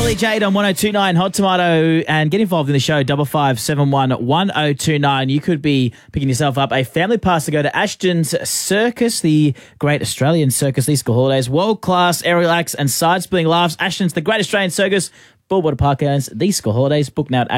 Gaily Jade on 1029 Hot Tomato, and get involved in the show 5571 1029. You could be picking yourself up a family pass to go to Ashton's Circus, the Great Australian Circus these school holidays. World class aerial acts and side spilling laughs. Ashton's the Great Australian Circus. Bullwater Park owns these school holidays. Book now at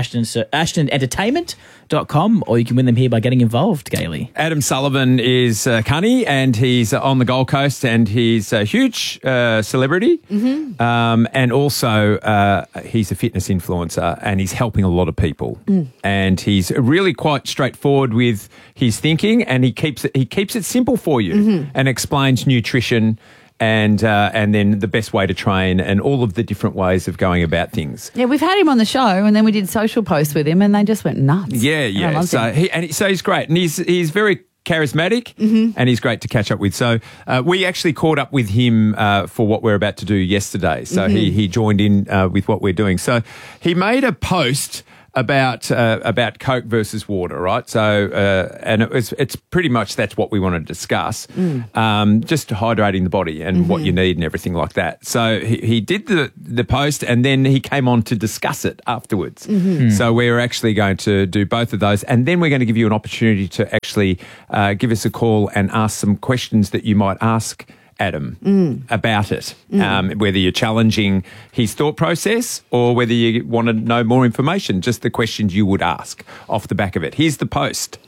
ashtonentertainment.com, or you can win them here by getting involved, Gaily. Adam Sullivan is Cunny, and he's on the Gold Coast, and he's a huge celebrity. Mm-hmm. And also he's a fitness influencer, and he's helping a lot of people. And he's really quite straightforward with his thinking, and he keeps it simple for you and explains nutrition and then the best way to train and all of the different ways of going about things. Yeah, we've had him on the show, and then we did social posts with him, and they just went nuts. Yeah. So he's great, and he's very charismatic, and he's great to catch up with. So we actually caught up with him for what we're about to do yesterday. So he joined in with what we're doing. So he made a post about Coke versus water, right? So, and it's pretty much that's what we want to discuss, just hydrating the body and what you need and everything like that. So he did the post, and then he came on to discuss it afterwards. So we're actually going to do both of those, and then we're going to give you an opportunity to actually give us a call and ask some questions that you might ask Adam about it, whether you're challenging his thought process or whether you want to know more information, just the questions you would ask off the back of it. Here's the post.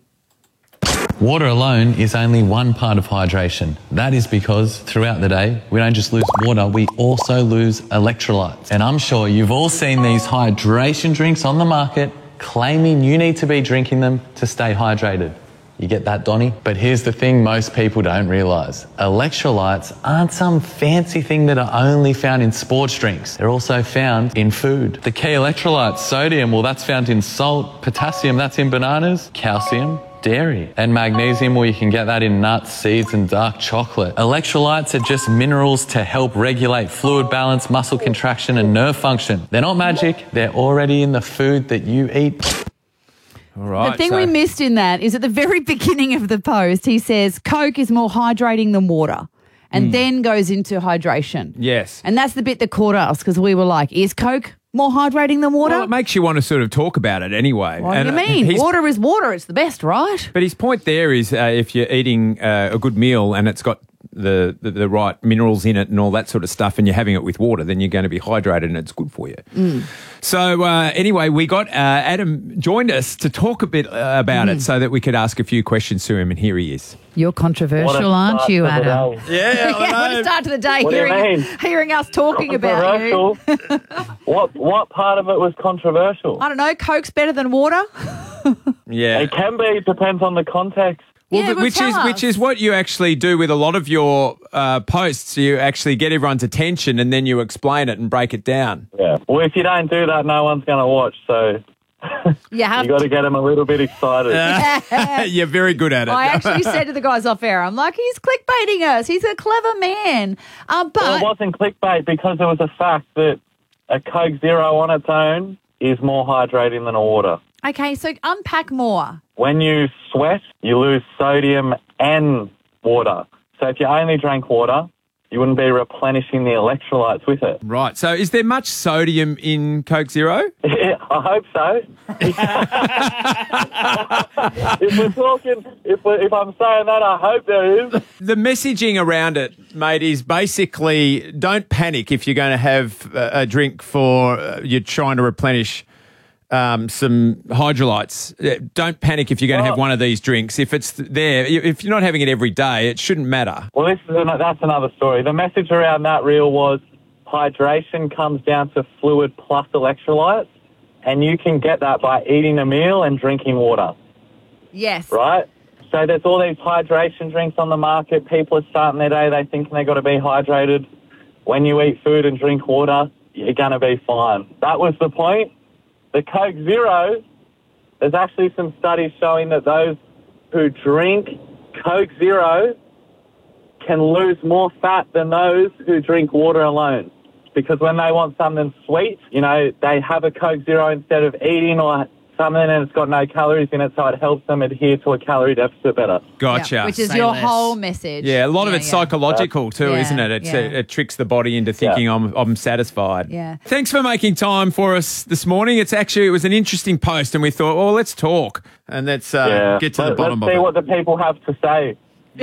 Water alone is only one part of hydration. That is because throughout the day, we don't just lose water, we also lose electrolytes. And I'm sure you've all seen these hydration drinks on the market claiming you need to be drinking them to stay hydrated. You get that, Donnie? But here's the thing most people don't realise. Electrolytes aren't some fancy thing that are only found in sports drinks. They're also found in food. The key electrolytes, sodium, well, that's found in salt. Potassium, that's in bananas. Calcium, dairy. And magnesium, well, you can get that in nuts, seeds and dark chocolate. Electrolytes are just minerals to help regulate fluid balance, muscle contraction and nerve function. They're not magic. They're already in the food that you eat. All right, the thing we missed in that is at the very beginning of the post, he says Coke is more hydrating than water, and then goes into hydration. Yes. And that's the bit that caught us, because we were like, is Coke more hydrating than water? Well, it makes you want to sort of talk about it anyway. What do you mean? Water is water. It's the best, right? But his point there is if you're eating a good meal and it's got the right minerals in it and all that sort of stuff, and you're having it with water, then you're going to be hydrated and it's good for you. So anyway, we got Adam joined us to talk a bit about it so that we could ask a few questions to him, and here he is. You're controversial, aren't you, Adam? Yeah, What a start to the day, hearing us talking about you. What part of it was controversial? I don't know, Coke's better than water? Yeah. It can be, it depends on the context. Well, which is what you actually do with a lot of your posts. You actually get everyone's attention and then you explain it and break it down. Yeah. Well, if you don't do that, no one's going to watch. So you got to get them a little bit excited. You're very good at it. I actually said to the guys off air, I'm like, he's clickbaiting us. He's a clever man. But well, it wasn't clickbait because it was a fact that a Coke Zero on its own is more hydrating than a water. Okay, so unpack more. When you sweat, you lose sodium and water. So if you only drank water, you wouldn't be replenishing the electrolytes with it. Right. So is there much sodium in Coke Zero? I hope so. If I'm saying that, I hope there is. The messaging around it, mate, is basically don't panic if you're going to have a drink for you're trying to replenish some hydrolytes. Don't panic if you're going to have one of these drinks. If it's there, if you're not having it every day, it shouldn't matter. Well, that's another story. The message around that reel was hydration comes down to fluid plus electrolytes, and you can get that by eating a meal and drinking water. Yes. Right? So there's all these hydration drinks on the market. People are starting their day, they think they've got to be hydrated. When you eat food and drink water, you're going to be fine. That was the point. The Coke Zero, there's actually some studies showing that those who drink Coke Zero can lose more fat than those who drink water alone. Because when they want something sweet, they have a Coke Zero instead of eating or something and it's got no calories in it, so it helps them adhere to a calorie deficit better. Gotcha. Yeah, which is Say your less. whole message. Yeah, a lot of it's psychological too, Yeah, isn't it? yeah. It tricks the body into thinking I'm satisfied. Yeah. Thanks for making time for us this morning. It was an interesting post, and we thought, well, let's talk and let's get to the bottom of Let's see it. what the people have to say.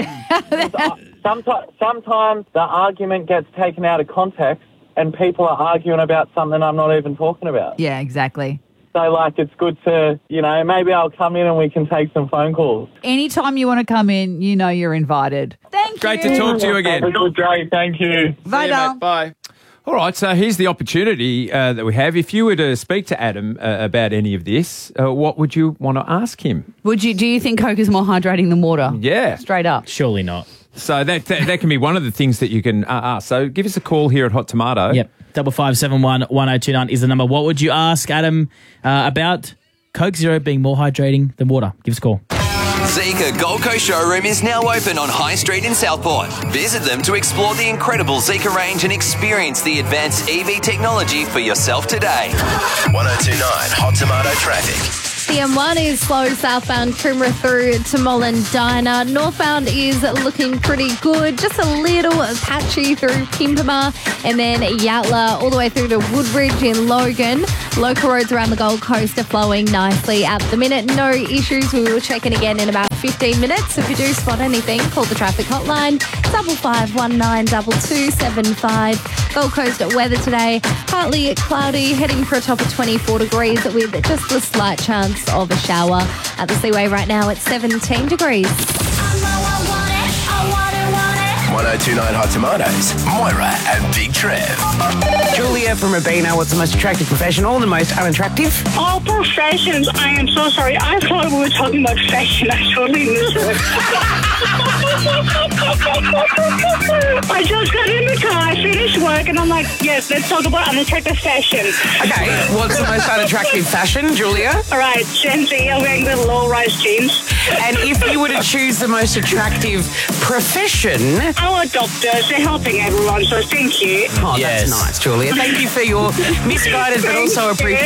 Sometimes the argument gets taken out of context and people are arguing about something I'm not even talking about. Yeah, exactly. So, it's good to, maybe I'll come in and we can take some phone calls. Anytime you want to come in, you're invited. Thank Great you. to talk to you again. Have a good day. Thank you. Bye, See you, Dal. mate. Bye. All right, so here's the opportunity that we have. If you were to speak to Adam about any of this, what would you want to ask him? Do you think Coke is more hydrating than water? Yeah. Straight up. Surely not. So that can be one of the things that you can ask. So give us a call here at Hot Tomato. Yep. 5571 1029 is the number. What would you ask Adam about Coke Zero being more hydrating than water? Give us a call. Zika Gold Coast showroom is now open on High Street in Southport. Visit them to explore the incredible Zika range and experience the advanced EV technology for yourself today. 1029 Hot Tomato traffic. The M1 is slow southbound Coomera through to Mollendina. Northbound is looking pretty good. Just a little patchy through Pimpama and then Yatla all the way through to Woodbridge in Logan. Local roads around the Gold Coast are flowing nicely at the minute. No issues. We will check in again in about 15 minutes. If you do spot anything, call the traffic hotline 55192275. Gold Coast weather today, partly cloudy, heading for a top of 24 degrees with just a slight chance of a shower. At the Seaway right now, it's 17 degrees. 1029 Hot Tomatoes, Moira and Big Trev. Julia from Robina, what's the most attractive profession or the most unattractive? Oh, professions. I am so sorry. I thought we were talking about fashion. I totally misheard. I just got in the car, I finished work, and I'm like, yes, let's talk about unattractive fashion. Okay, what's the most unattractive fashion, Julia? All right, Gen Z, I'm wearing the low-rise jeans. And if you were to choose the most attractive profession... Our doctors, they're helping everyone, so thank you. Oh, that's nice, Julia. Thank you for your misguided but also appreciated